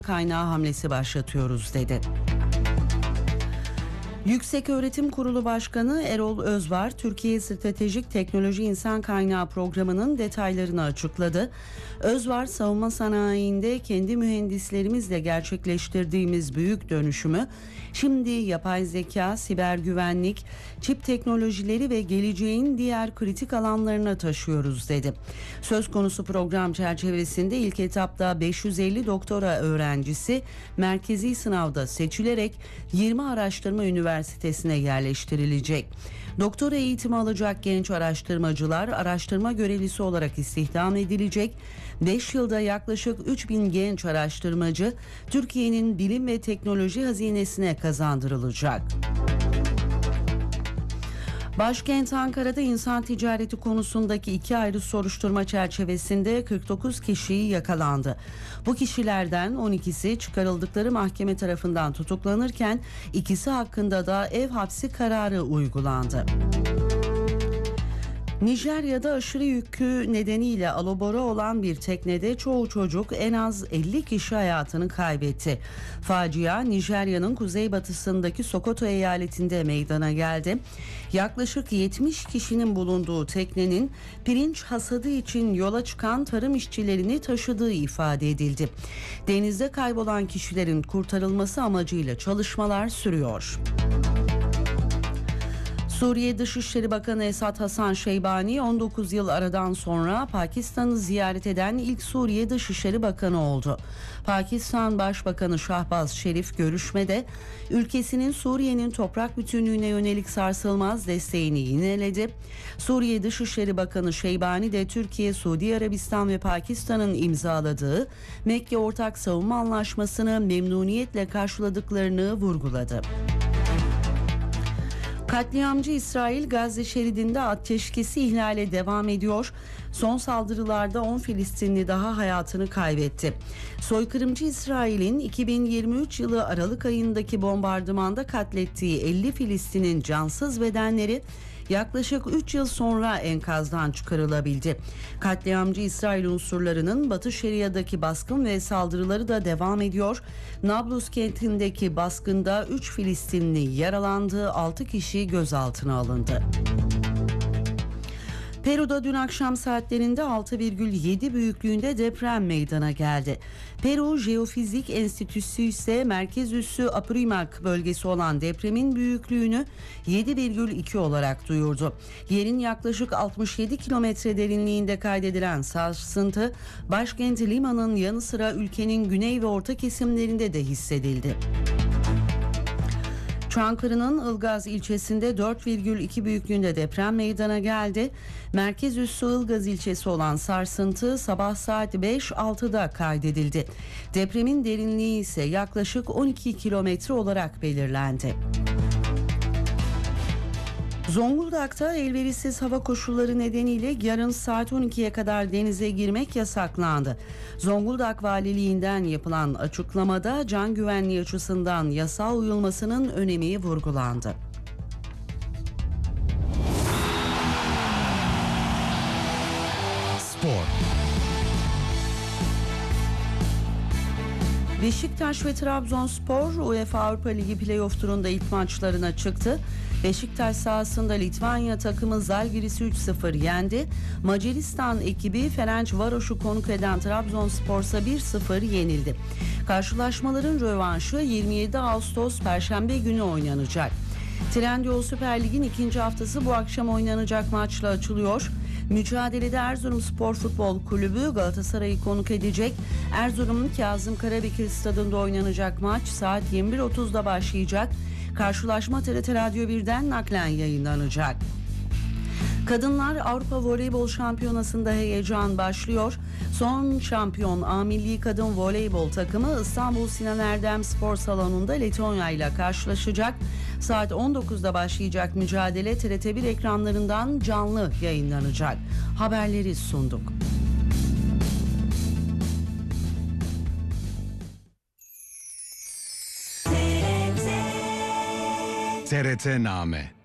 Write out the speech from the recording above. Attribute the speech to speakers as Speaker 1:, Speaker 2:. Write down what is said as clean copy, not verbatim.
Speaker 1: kaynağı hamlesi başlatıyoruz dedi. Yükseköğretim Kurulu Başkanı Erol Özvar, Türkiye Stratejik Teknoloji İnsan Kaynağı Programı'nın detaylarını açıkladı. Özvar, savunma sanayinde kendi mühendislerimizle gerçekleştirdiğimiz büyük dönüşümü şimdi yapay zeka, siber güvenlik, çip teknolojileri ve geleceğin diğer kritik alanlarına taşıyoruz dedi. Söz konusu program çerçevesinde ilk etapta 550 doktora öğrencisi merkezi sınavda seçilerek 20 araştırma üniversitesine yerleştirilecek. Doktora eğitimi alacak genç araştırmacılar araştırma görevlisi olarak istihdam edilecek. 5 yılda yaklaşık 3000 genç araştırmacı Türkiye'nin bilim ve teknoloji hazinesine kazandırılacak. Başkent Ankara'da insan ticareti konusundaki 2 ayrı soruşturma çerçevesinde 49 kişi yakalandı. Bu kişilerden 12'si çıkarıldıkları mahkeme tarafından tutuklanırken ikisi hakkında da ev hapsi kararı uygulandı. Nijerya'da aşırı yükü nedeniyle alabora olan bir teknede çoğu çocuk, en az 50 kişi hayatını kaybetti. Facia Nijerya'nın kuzeybatısındaki Sokoto eyaletinde meydana geldi. Yaklaşık 70 kişinin bulunduğu teknenin pirinç hasadı için yola çıkan tarım işçilerini taşıdığı ifade edildi. Denizde kaybolan kişilerin kurtarılması amacıyla çalışmalar sürüyor. Suriye Dışişleri Bakanı Esad Hasan Şeybani 19 yıl aradan sonra Pakistan'ı ziyaret eden ilk Suriye Dışişleri Bakanı oldu. Pakistan Başbakanı Şahbaz Şerif görüşmede ülkesinin Suriye'nin toprak bütünlüğüne yönelik sarsılmaz desteğini yineledi. Suriye Dışişleri Bakanı Şeybani de Türkiye, Suudi Arabistan ve Pakistan'ın imzaladığı Mekke Ortak Savunma Anlaşması'nı memnuniyetle karşıladıklarını vurguladı. Katliamcı İsrail Gazze şeridinde ateşkesi ihlale devam ediyor. Son saldırılarda 10 Filistinli daha hayatını kaybetti. Soykırımcı İsrail'in 2023 yılı Aralık ayındaki bombardımanda katlettiği 50 Filistin'in cansız bedenleri yaklaşık 3 yıl sonra enkazdan çıkarılabildi. Katliamcı İsrail unsurlarının Batı Şeria'daki baskın ve saldırıları da devam ediyor. Nablus kentindeki baskında 3 Filistinli yaralandı, 6 kişi gözaltına alındı. Peru'da dün akşam saatlerinde 6,7 büyüklüğünde deprem meydana geldi. Peru Jeofizik Enstitüsü ise merkez üssü Apurímac bölgesi olan depremin büyüklüğünü 7,2 olarak duyurdu. Yerin yaklaşık 67 kilometre derinliğinde kaydedilen sarsıntı başkent Lima'nın yanı sıra ülkenin güney ve orta kesimlerinde de hissedildi. Çankırı'nın Ilgaz ilçesinde 4,2 büyüklüğünde deprem meydana geldi. Merkez üssü Ilgaz ilçesi olan sarsıntı sabah saat 5-6'da kaydedildi. Depremin derinliği ise yaklaşık 12 kilometre olarak belirlendi. Zonguldak'ta elverişsiz hava koşulları nedeniyle yarın saat 12'ye kadar denize girmek yasaklandı. Zonguldak Valiliğinden yapılan açıklamada can güvenliği açısından yasağa uyulmasının önemi vurgulandı.
Speaker 2: Spor.
Speaker 1: Beşiktaş ve Trabzonspor UEFA Avrupa Ligi Playoff turunda ilk maçlarına çıktı. Beşiktaş sahasında Litvanya takımı Zalgiris'i 3-0 yendi. Macaristan ekibi Ferencvaros'u konuk eden Trabzonspor'sa 1-0 yenildi. Karşılaşmaların rövanşı 27 Ağustos Perşembe günü oynanacak. Trendyol Süper Lig'in ikinci haftası bu akşam oynanacak maçla açılıyor. Mücadelede Erzurumspor Futbol Kulübü Galatasaray'ı konuk edecek. Erzurum'un Kazım Karabekir Stadı'nda oynanacak maç saat 21.30'da başlayacak. Karşılaşma TRT Radyo 1'den naklen yayınlanacak. Kadınlar Avrupa Voleybol Şampiyonası'nda heyecan başlıyor. Son şampiyon A Milli Kadın Voleybol takımı İstanbul Sinan Erdem Spor Salonu'nda Letonya ile karşılaşacak. Saat 19'da başlayacak mücadele TRT1 ekranlarından canlı yayınlanacak. Haberleri sunduk.
Speaker 2: TRT Name.